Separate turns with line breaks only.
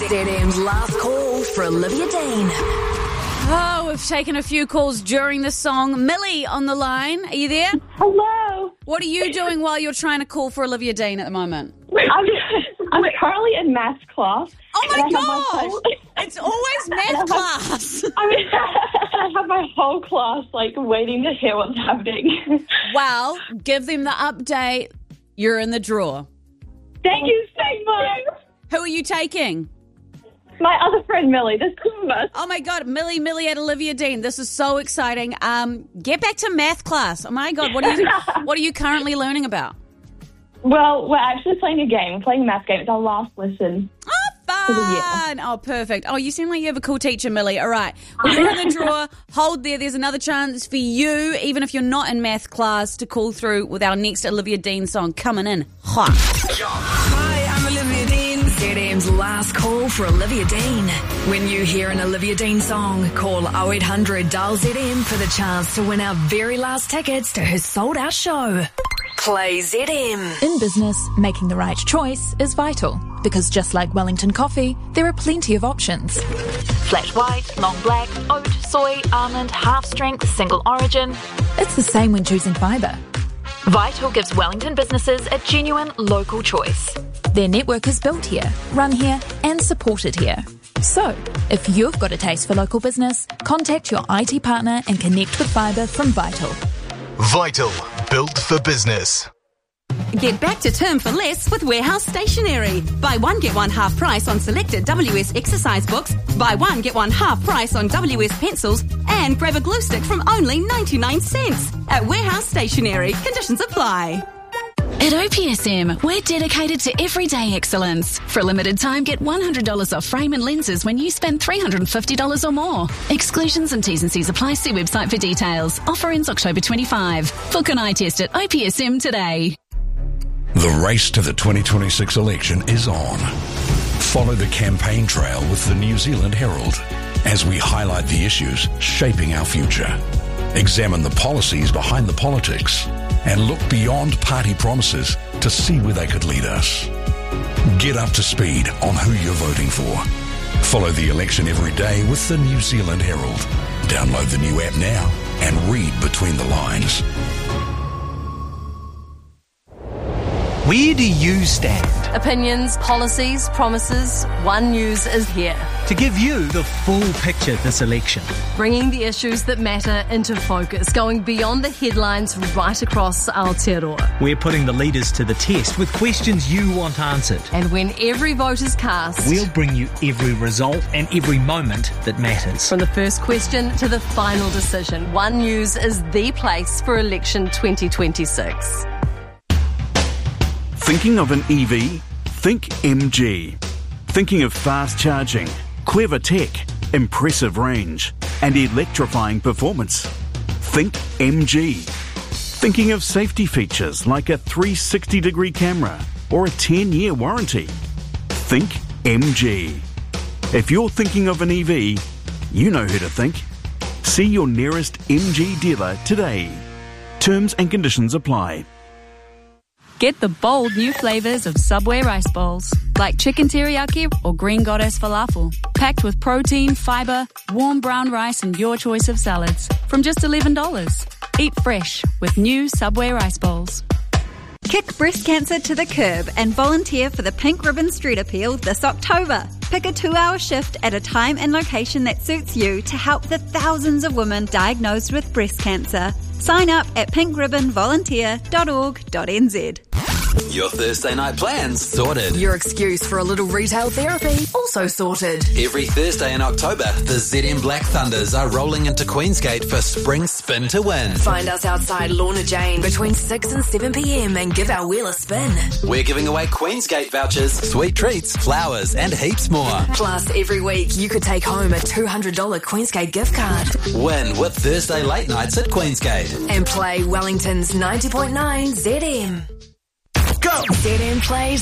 ZM's last call for Olivia Dean.
Oh, we've taken a few calls during the song. Millie on the line. Are you there?
Hello.
What are you doing while you're trying to call for Olivia Dean at the moment?
I'm currently in maths class.
Oh my gosh! It's always math class.
I have my whole class waiting to hear what's happening.
Well, give them the update. You're in the draw.
Thank you so much.
Who are you taking?
My other friend Millie. There's two of us.
Oh my God, Millie at Olivia Dean. This is so exciting. Get back to math class. Oh my God, what are you currently learning about?
Well, we're actually playing a game. We're playing a math game. It's our last lesson.
Oh, fun. Oh, perfect. Oh, you seem like you have a cool teacher, Millie. All right. Well, you're in the draw. Hold there. There's another chance for you, even if you're not in math class, to call through with our next Olivia Dean song coming in hot.
Hi, I'm Olivia Dean. ZM's last call for Olivia Dean. When you hear an Olivia Dean song, call 0800 dial ZM for the chance to win our very last tickets to her sold-out show. Play ZM.
In business, making the right choice is vital, because just like Wellington coffee, there are plenty of options. Flat white, long black, oat, soy, almond, half strength, single origin. It's the same when choosing fibre. Vital gives Wellington businesses a genuine local choice. Their network is built here, run here, and supported here. So, if you've got a taste for local business, contact your IT partner and connect with fibre from Vital.
Vital, built for business.
Get back to term for less with Warehouse Stationery. Buy one, get one half price on selected WS exercise books. Buy one, get one half price on WS pencils. And grab a glue stick from only 99 cents. At Warehouse Stationery, conditions apply.
At OPSM, we're dedicated to everyday excellence. For a limited time, get $100 off frame and lenses when you spend $350 or more. Exclusions and T's and C's apply. See website for details. Offer ends October 25. Book an eye test at OPSM today.
The race to the 2026 election is on. Follow the campaign trail with the New Zealand Herald as we highlight the issues shaping our future. Examine the policies behind the politics and look beyond party promises to see where they could lead us. Get up to speed on who you're voting for. Follow the election every day with the New Zealand Herald. Download the new app now and read between the lines.
Where do you stand?
Opinions, policies, promises, One News is here.
To give you the full picture this election.
Bringing the issues that matter into focus, going beyond the headlines right across Aotearoa.
We're putting the leaders to the test with questions you want answered.
And when every vote is cast,
we'll bring you every result and every moment that matters.
From the first question to the final decision, One News is the place for election 2026.
Thinking of an EV? Think MG. Thinking of fast charging, clever tech, impressive range, and electrifying performance? Think MG. Thinking of safety features like a 360-degree camera or a 10-year warranty? Think MG. If you're thinking of an EV, you know who to think. See your nearest MG dealer today. Terms and conditions apply.
Get the bold new flavours of Subway rice bowls, like chicken teriyaki or green goddess falafel, packed with protein, fibre, warm brown rice and your choice of salads, from just $11. Eat fresh with new Subway rice bowls.
Kick breast cancer to the curb and volunteer for the Pink Ribbon Street Appeal this October. Pick a 2-hour shift at a time and location that suits you to help the thousands of women diagnosed with breast cancer. Sign up at pinkribbonvolunteer.org.nz.
Your Thursday night plans sorted. Your excuse for a little retail therapy also sorted. Every Thursday in October, the ZM Black Thunders are rolling into Queensgate for Spring Spin to Win. Find us outside Lorna Jane between 6 and 7 p.m. and give our wheel a spin. We're giving away Queensgate vouchers, sweet treats, flowers and heaps more. Plus, every week you could take home a $200 Queensgate gift card. Win with Thursday late nights at Queensgate. And play Wellington's 90.9 ZM. Go! ZM plays